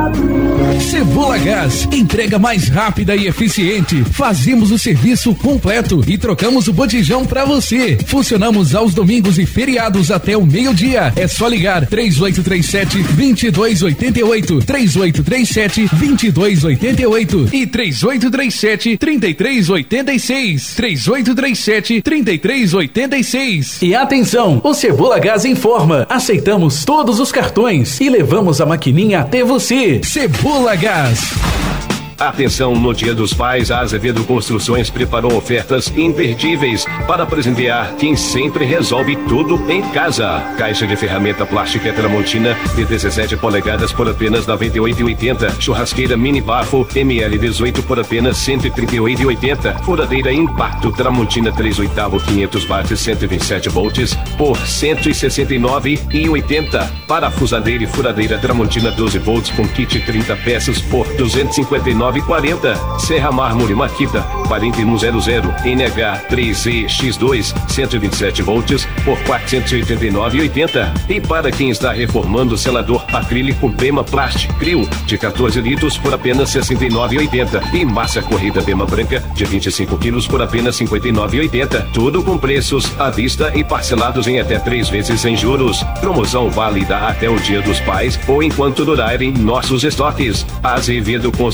Cebola Gás, entrega mais rápida e eficiente. Fazemos o serviço completo e trocamos o botijão pra você. Funcionamos aos domingos e feriados até o meio-dia. É só ligar 3837-2288, 3837-2288 e 3837-3386, 3837-3386. E atenção, o Cebola Gás informa, aceitamos todos os cartões e levamos a maquininha até você. Cebola Gás. Atenção, no Dia dos Pais, a Azevedo Construções preparou ofertas imperdíveis para presentear quem sempre resolve tudo em casa. Caixa de ferramenta plástica Tramontina de 17 polegadas por apenas R$ 98,80. Churrasqueira mini bafo ML18 por apenas R$ 138,80. Furadeira Impacto Tramontina 3/8 500 watts 127 volts por R$ 169,80. Parafusadeira e furadeira Tramontina 12 volts com kit 30 peças por R$ 259,40. Serra Mármore Makita 4100 NH 3EX2 127 volts por R$ 489,80. E para quem está reformando, selador acrílico Bema Plast Crio de 14 litros por apenas R$ 69,80. E massa corrida Bema Branca de 25 quilos por apenas R$ 59,80. Tudo com preços à vista e parcelados em até 3 vezes sem juros. Promoção válida até o Dia dos Pais ou enquanto durarem nossos estoques. Azevedo